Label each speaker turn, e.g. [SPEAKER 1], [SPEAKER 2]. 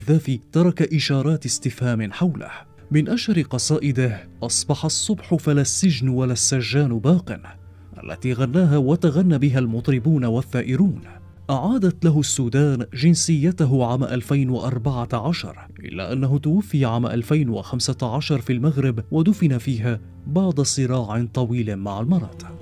[SPEAKER 1] القذافي ترك إشارات استفهام حوله. من أشهر قصائده أصبح الصبح فلا السجن ولا السجان باق، التي غناها وتغنى بها المطربون والثائرون. أعادت له السودان جنسيته عام 2014، إلا أنه توفي عام 2015 في المغرب ودفن فيها بعد صراع طويل مع المرض.